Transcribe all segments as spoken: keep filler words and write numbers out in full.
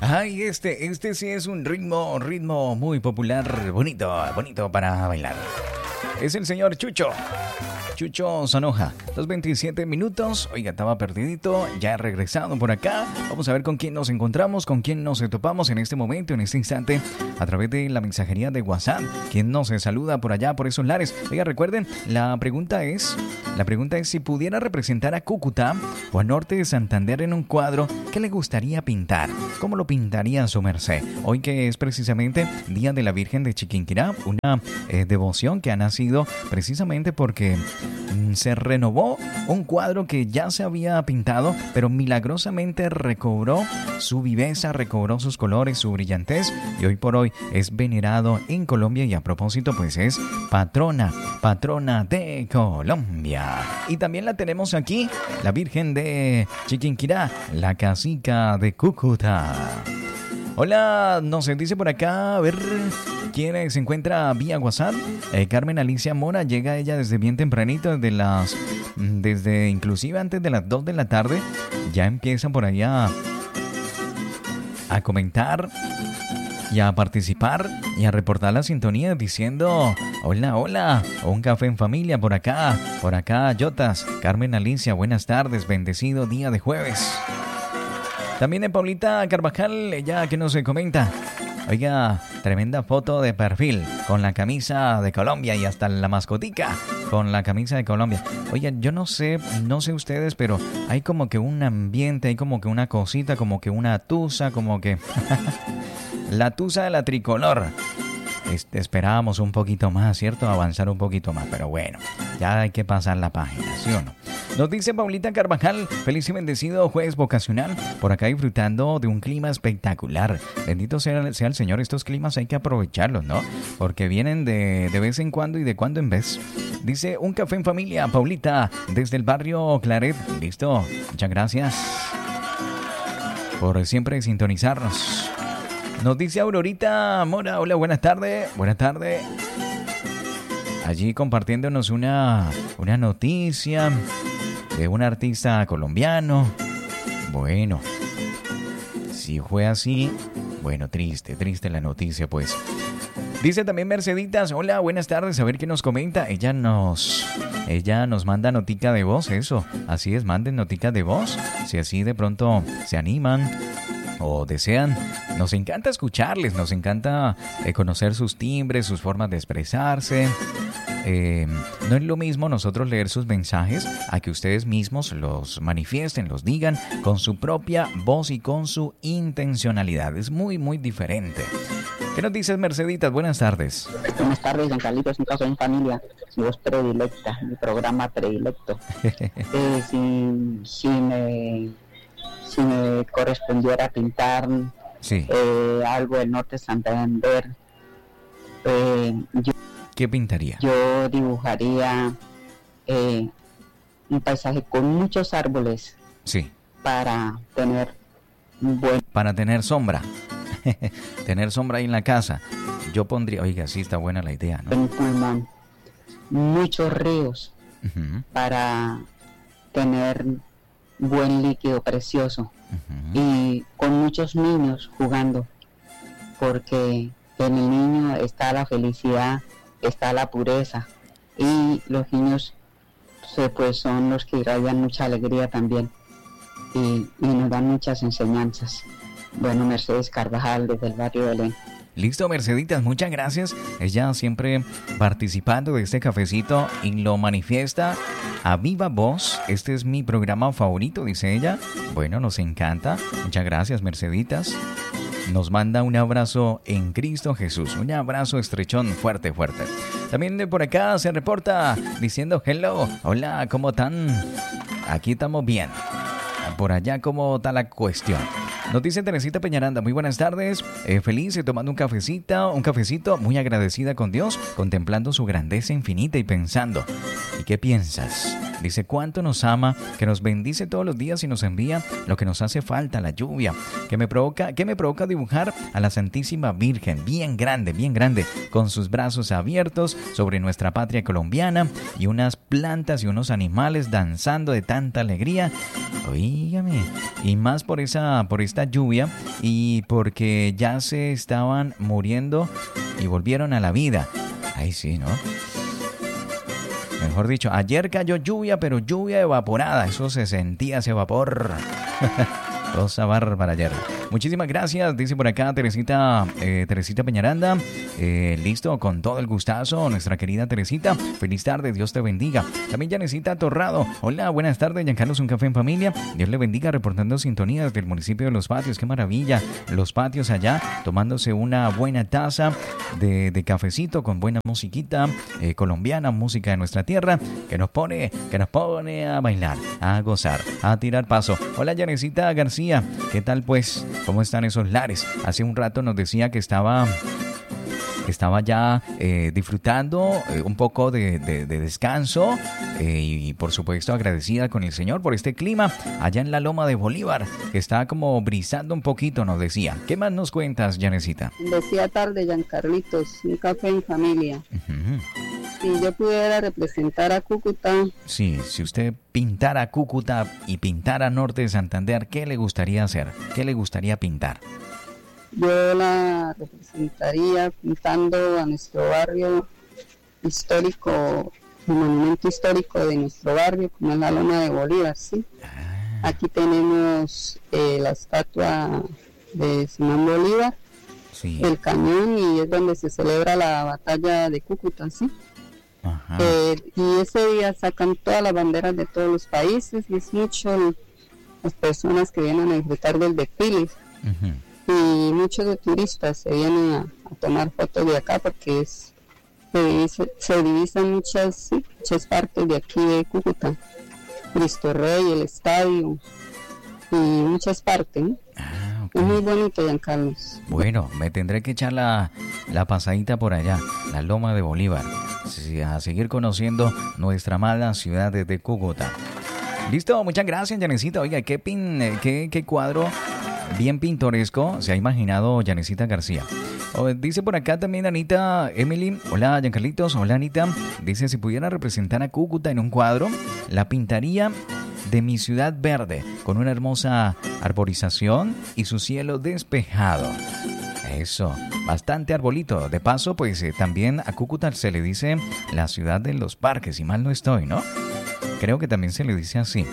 Ay, este, este sí es un ritmo, ritmo muy popular, bonito, bonito para bailar. Es el señor Chucho. Chucho Sonoja, dos veintisiete minutos. Oiga, estaba perdidito, ya he regresado por acá. Vamos a ver con quién nos encontramos, con quién nos topamos en este momento, en este instante, a través de la mensajería de WhatsApp. ¿Quién nos saluda por allá, por esos lares? Oiga, recuerden, la pregunta es, la pregunta es si pudiera representar a Cúcuta o a Norte de Santander en un cuadro, ¿qué le gustaría pintar? ¿Cómo lo pintaría su merced? Hoy que es precisamente Día de la Virgen de Chiquinquirá, una eh, devoción que ha nacido precisamente porque se renovó un cuadro que ya se había pintado, pero milagrosamente recobró su viveza, recobró sus colores, su brillantez, y hoy por hoy es venerado en Colombia, y a propósito pues es patrona, patrona de Colombia. Y también la tenemos aquí, la Virgen de Chiquinquirá, la cacica de Cúcuta. Hola, nos dice por acá, a ver, ¿quién se encuentra vía WhatsApp? Eh, Carmen Alicia Mora, llega ella desde bien tempranito, desde las, desde inclusive antes de las dos de la tarde, ya empiezan por allá a comentar y a participar y a reportar la sintonía diciendo, hola, hola, un café en familia por acá, por acá, Yotas. Carmen Alicia, buenas tardes, bendecido día de jueves. También en Paulita Carvajal, ella que nos comenta, oiga, tremenda foto de perfil con la camisa de Colombia y hasta la mascotica con la camisa de Colombia. Oiga, yo no sé, no sé ustedes, pero hay como que un ambiente, hay como que una cosita, como que una tusa, como que la tusa de la tricolor. Este, esperábamos un poquito más, ¿cierto? Avanzar un poquito más, pero bueno, ya hay que pasar la página, ¿sí o no? Nos dice Paulita Carvajal, feliz y bendecido jueves vocacional, por acá disfrutando de un clima espectacular. Bendito sea, sea el Señor, estos climas hay que aprovecharlos, ¿no? Porque vienen de, de vez en cuando y de cuando en vez. Dice, un café en familia, Paulita, desde el barrio Claret. Listo, muchas gracias por siempre sintonizarnos. Nos dice Aurorita Mora, hola, buenas tardes, buenas tardes. Allí compartiéndonos una, una noticia de un artista colombiano. Bueno, si fue así, bueno, triste, triste la noticia, pues. Dice también Merceditas, hola, buenas tardes, a ver qué nos comenta. Ella nos, ella nos manda notica de voz, eso, así es, manden notica de voz, si así de pronto se animan o desean. Nos encanta escucharles, nos encanta eh, conocer sus timbres, sus formas de expresarse. Eh, no es lo mismo nosotros leer sus mensajes a que ustedes mismos los manifiesten, los digan con su propia voz y con su intencionalidad. Es muy, muy diferente. ¿Qué nos dices, Merceditas? Buenas tardes. Buenas tardes, Don Carlitos, un caso en familia, mi voz predilecta, mi programa predilecto. eh, si, si, me, si me correspondiera pintar sí. eh, algo del norte de Santander, eh, yo ¿qué pintaría? Yo dibujaría eh, un paisaje con muchos árboles. Sí. Para tener un buen... Para tener sombra. Tener sombra ahí en la casa. Yo pondría... Oiga, sí está buena la idea, ¿no? Un pulmón. Muchos ríos. Uh-huh. Para tener buen líquido precioso. Uh-huh. Y con muchos niños jugando. Porque en el niño está la felicidad, está la pureza, y los niños se, pues son los que irradian mucha alegría también y, y nos dan muchas enseñanzas. Bueno, Mercedes Carvajal desde el barrio Belén. Listo, Merceditas, muchas gracias. Ella siempre participando de este cafecito y lo manifiesta a viva voz. Este es mi programa favorito, dice ella. Bueno, nos encanta. Muchas gracias, Merceditas. Nos manda un abrazo en Cristo Jesús. Un abrazo estrechón, fuerte, fuerte. También de por acá se reporta diciendo hello. Hola, ¿cómo están? Aquí estamos bien. Por allá, ¿cómo está la cuestión? Nos dice Teresita Peñaranda, muy buenas tardes. Eh, feliz, tomando un cafecito, un cafecito, muy agradecida con Dios, contemplando su grandeza infinita y pensando. ¿Y qué piensas? Dice, cuánto nos ama, que nos bendice todos los días y nos envía lo que nos hace falta, la lluvia, que me provoca, que me provoca dibujar a la Santísima Virgen, bien grande, bien grande, con sus brazos abiertos sobre nuestra patria colombiana y unas plantas y unos animales danzando de tanta alegría. Oígame, y más por esa, por esta lluvia y porque ya se estaban muriendo y volvieron a la vida. Ay, sí, ¿no? Mejor dicho, ayer cayó lluvia, pero lluvia evaporada. Eso se sentía, ese vapor. Cosa bárbara ayer. Muchísimas gracias, dice por acá Teresita, eh, Teresita Peñaranda. Eh, listo, con todo el gustazo, nuestra querida Teresita. Feliz tarde, Dios te bendiga. También Yanecita Torrado. Hola, buenas tardes, Giancarlos, un café en familia. Dios le bendiga, reportando sintonía desde el municipio de Los Patios. Qué maravilla, Los Patios allá, tomándose una buena taza de, de cafecito con buena musiquita eh, colombiana, música de nuestra tierra, que nos pone, que nos pone a bailar, a gozar, a tirar paso. Hola, Yanecita García. ¿Qué tal pues? ¿Cómo están esos lares? Hace un rato nos decía que estaba, estaba ya eh, disfrutando eh, un poco de, de, de descanso eh, y por supuesto agradecida con el Señor por este clima allá en la Loma de Bolívar, que está como brisando un poquito, nos decía. ¿Qué más nos cuentas, Yanecita? Decía tarde, Giancarlitos, un café en familia. Uh-huh. Si yo pudiera representar a Cúcuta... Sí, si usted pintara Cúcuta y pintara Norte de Santander, ¿qué le gustaría hacer? ¿Qué le gustaría pintar? Yo la representaría pintando a nuestro barrio histórico, el monumento histórico de nuestro barrio, como es la Loma de Bolívar, ¿sí? Ah. Aquí tenemos eh, la estatua de Simón Bolívar, sí. El cañón, y es donde se celebra la batalla de Cúcuta, ¿sí? Eh, y ese día sacan todas las banderas de todos los países y es mucho las personas que vienen a disfrutar del desfile. Uh-huh. Y muchos de turistas se vienen a, a tomar fotos de acá porque es, se, divisa, se divisan muchas, sí, muchas partes de aquí de Cúcuta. Cristo Rey, el estadio y muchas partes, ¿no? Ah, okay. Es muy bonito, Giancarlos. Bueno, me tendré que echar la, la pasadita por allá, la Loma de Bolívar, a seguir conociendo nuestra amada ciudad de Cúcuta. Listo, muchas gracias, Yanecita. Oiga, qué, pin, qué, qué cuadro bien pintoresco se ha imaginado Yanecita García. Oh, dice por acá también Anita Emily. Hola, Giancarlitos. Hola, Anita. Dice, si pudiera representar a Cúcuta en un cuadro, la pintaría de mi ciudad verde, con una hermosa arborización y su cielo despejado. Eso, bastante arbolito. De paso, pues eh, también a Cúcuta se le dice la ciudad de los parques, si mal no estoy, ¿no? Creo que también se le dice así.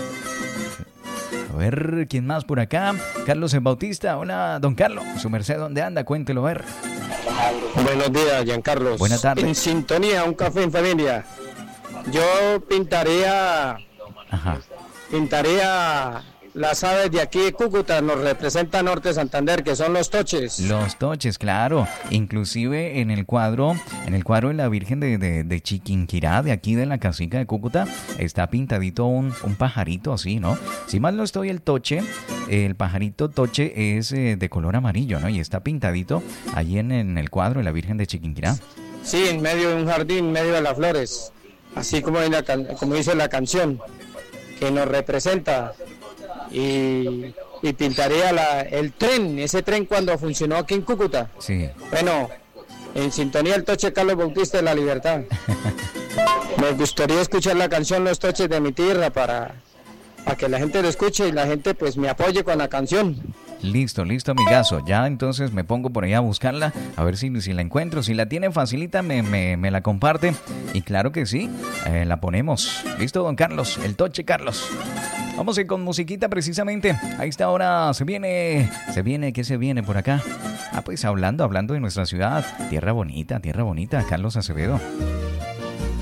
A ver, ¿quién más por acá? Carlos el Bautista. Hola, don Carlos. Su merced, ¿dónde anda? Cuéntelo, a ver. Buenos días, Giancarlos. Buenas tardes. En sintonía, un café en familia. Yo pintaría... Ajá. Pintaría... Las aves de aquí de Cúcuta, nos representa Norte de Santander, que son los toches. Los toches, claro. Inclusive en el cuadro, en el cuadro de la Virgen de, de, de Chiquinquirá, de aquí de la Casica de Cúcuta, está pintadito un, un pajarito así, ¿no? Si mal no estoy, el toche, el pajarito toche es eh, de color amarillo, ¿no? Y está pintadito ahí en, en el cuadro de la Virgen de Chiquinquirá. Sí, en medio de un jardín, en medio de las flores. Así como, en la, como dice la canción, que nos representa. Y, y pintaría la, el tren, ese tren cuando funcionó aquí en Cúcuta. Sí. Bueno, en sintonía el toche Carlos Bautista de la Libertad. Me gustaría escuchar la canción Los Toches de mi tierra para, para que la gente lo escuche y la gente pues me apoye con la canción. Listo, listo, amigazo. Ya entonces me pongo por allá a buscarla, a ver si, si la encuentro. Si la tiene facilita, me, me, me la comparte. Y claro que sí, eh, la ponemos. Listo, don Carlos, el toche Carlos. Vamos a ir con musiquita precisamente. A esta hora se viene, se viene, ¿qué se viene por acá? Ah, pues hablando, hablando de nuestra ciudad. Tierra bonita, tierra bonita, Carlos Acevedo.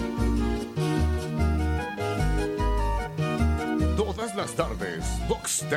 Todas las tardes, Vox